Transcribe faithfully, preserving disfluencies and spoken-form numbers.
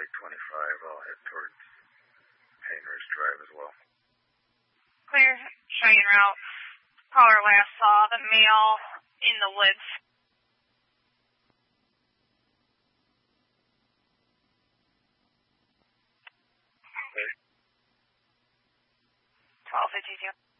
Lake twenty-five. I'll head towards Painter's Drive as well. Clear. Showing route. Caller last saw the male in the woods. Okay. twelve fifty-two.